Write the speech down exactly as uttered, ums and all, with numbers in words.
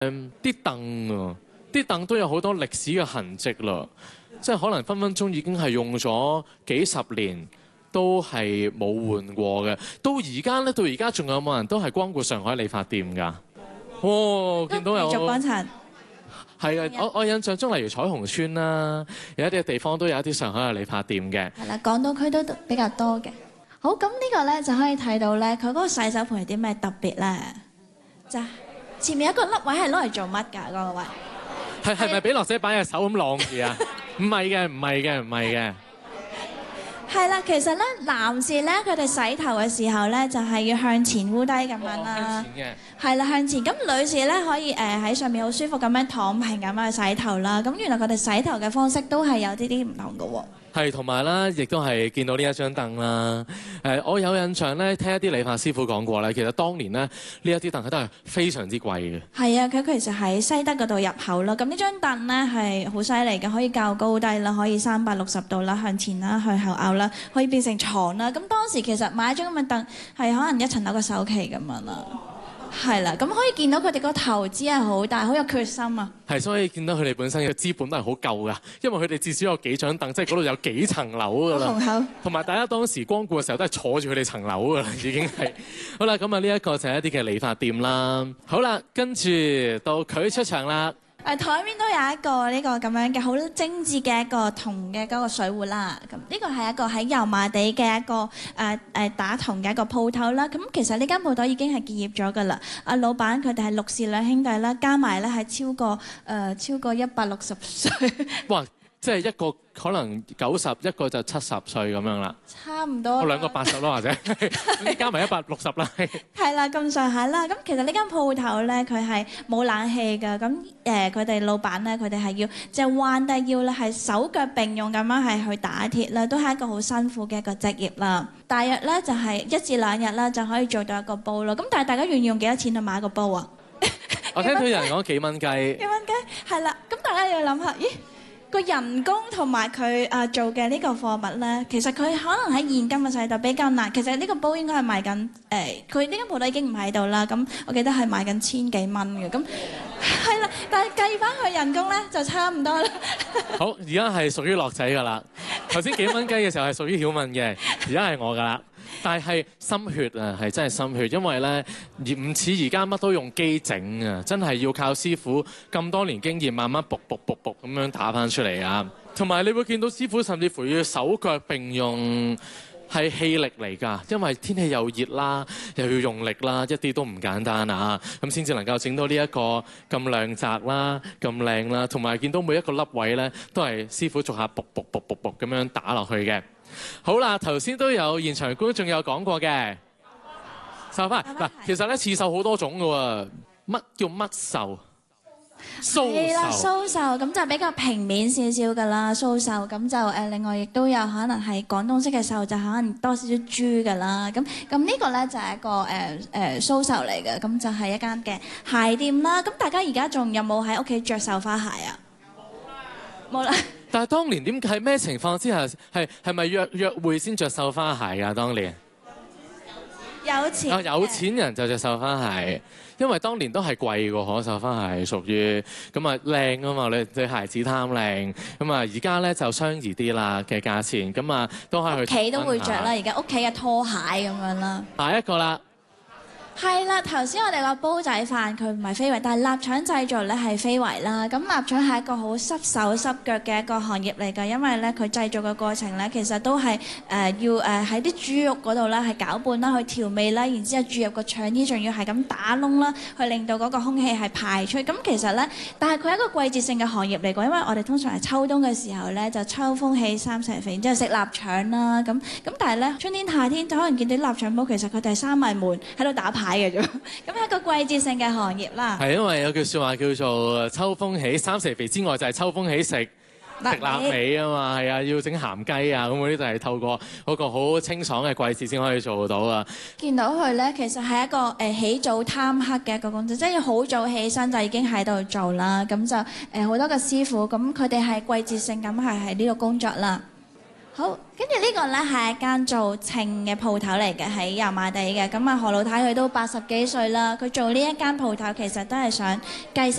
誒啲凳啊，啲凳都有好多歷史嘅痕跡啦，即係可能分分鐘已經係用咗幾十年，都係冇換過嘅。到而家咧，到而家仲有冇人都係光顧上海理髮店㗎？哦，見到有繼續幫襯。 係啊，我我印象中，例如彩虹村啦，有一啲地方都有一啲上海嘅理髮店嘅。 係啦，港島區都比較多嘅。好，咁呢個咧就可以睇到咧，佢嗰個洗手盆有啲咩特別咧？就前面有一個粒位係攞嚟做乜㗎？嗰個位係係咪俾樂姐擺隻手咁晾住啊？唔係嘅，唔係嘅，唔係嘅。 係啦，其實咧，男士咧，佢哋洗頭嘅時候咧，就係要向前烏低咁樣啦。 向前嘅。 係啦，向前。咁女士咧可以誒喺上面好舒服咁樣躺平咁樣去洗頭啦。咁原來佢哋洗頭嘅方式都係有啲啲唔同嘅喎。 係，同埋啦，亦都係見到呢一張凳啦。誒，我有印象咧，聽一啲理髮師傅講過咧，其實當年咧呢一啲凳都係非常之貴嘅。 係啊，佢其實喺西德嗰度入口啦。咁呢張凳咧係好犀利嘅，可以較高低啦，可以三百六十度啦，向前啦，向後拗啦，可以變成床啦。咁當時其實買一張咁嘅凳係可能一層樓嘅首期咁樣啦。係啦，咁可以見到佢哋個投資係好大，好有決心啊！ 係，所以見到佢哋本身嘅資本都係好夠噶，因為佢哋至少有幾張凳，即係嗰度有幾層樓噶啦。 雄厚。 同埋大家當時光顧嘅時候都係坐住佢哋層樓噶啦，已經係。好啦，咁啊呢一個就係一啲嘅理髮店啦。好啦，跟住到佢出場啦。 誒台面都有一個呢個咁樣嘅好精緻嘅一個銅嘅嗰個水壺啦。咁呢個係一個喺油麻地嘅一個誒誒、呃、打銅嘅一個鋪頭啦。咁其實呢間鋪頭已經係結業咗㗎啦。阿老闆佢哋係陸氏兩兄弟啦，加埋咧係超過誒、呃、超過一百六十歲。 哇！即係一個可能九十，一個就七十歲咁樣啦。 差唔多。 我兩個八十咯，或者加埋一百六十啦。 係啦，咁上下啦。咁其實呢間鋪頭咧，佢係冇冷氣㗎。咁誒，佢哋老闆咧，佢哋係要即係彎低腰咧，係手腳並用咁樣係去打鐵啦，都係一個好辛苦嘅一個職業啦。大約咧就係一至兩日啦，就可以做到一個煲咯。咁但係大家願意用幾多錢去買一個煲啊？ 我聽到有人講幾蚊雞。 幾蚊雞係啦。咁大家要諗下，咦？個人工同埋佢啊做嘅呢個貨物咧，其實佢可能喺現今嘅世代比較難。其實呢個煲應該係賣緊誒，佢呢間鋪頭已經唔喺度啦。咁我記得係賣緊千幾蚊嘅。咁係啦，但係計翻佢人工咧就差唔多啦。 好，而家係屬於樂仔㗎啦。頭先幾蚊雞嘅時候係屬於曉敏嘅，而家係我㗎啦。但係心血啊，係真係心血，因為咧而唔似而家乜都用機整啊，真係要靠師傅咁多年經驗，慢慢卜卜卜卜咁樣打翻出嚟啊。同埋你會見到師傅甚至乎要手腳並用，係氣力嚟㗎，因為天氣又熱啦，又要用力啦，一啲都唔簡單啊！咁先至能夠整到呢一個咁亮澤啦、咁靚啦，同埋見到每一個粒位咧，都係師傅逐下卜卜卜卜卜咁樣打落去嘅。好啦，頭先都有現場觀眾有講過嘅，繡花嗱，其實咧刺繡好多種㗎喎，乜叫乜繡？ 係啦，蘇繡咁就比較平面少少㗎啦，蘇繡咁就誒另外亦都有可能係廣東式嘅繡，就可能多少少珠㗎啦。咁咁呢個咧就係一個誒誒蘇繡嚟嘅，咁就係一間嘅鞋店啦。咁大家而家仲有冇喺屋企着繡花鞋啊？冇啦。 但係當年點係咩情況之下係係咪約約會先着繡花鞋㗎？當年有錢啊，有錢人就着繡花鞋。因為當年都係貴過可繡花鞋，屬於咁啊靚啊嘛，你對孩子貪靚咁啊，而家咧就相宜啲啦嘅價錢，咁啊都可以去。 屋企都會着啦，而家屋企嘅拖鞋咁樣啦。 下一個啦。 係啦，頭先我哋個煲仔飯佢唔係非遺，但係臘腸製造咧係非遺啦。咁臘腸係一個好濕手濕腳嘅一個行業嚟㗎，因為咧佢製造嘅過程咧其實都係誒、呃、要誒喺啲豬肉嗰度咧係攪拌啦，去調味啦，然之後注入個腸衣，仲要係咁打窿啦，去令到嗰個空氣係排出。咁其實咧，但係佢係一個季節性嘅行業嚟㗎，因為我哋通常係秋冬嘅時候咧就秋風起三蛇肥，然之後食臘腸啦。咁咁但係咧春天夏天就可能見到臘腸鋪，其實佢哋係閂埋門喺度打牌嘅啫，咁係一個季節性嘅行業啦。 係因為有句説話叫做秋風起三蛇肥之外，就係秋風起食食臘味啊嘛，係啊，要整鹹雞啊，咁嗰啲就係透過嗰個好清爽嘅季節先可以做到啊。 見到佢咧，其實係一個誒起早貪黑嘅一個工作，即係要好早起身就已經喺度做啦。咁就誒好多個師傅，咁佢哋係季節性咁係喺呢度工作啦。 好，跟住呢個呢係一間做稱嘅鋪頭嚟嘅，喺油麻地嘅。咁啊何老太佢都八十幾歲啦，佢做呢一間鋪頭其實都係想繼承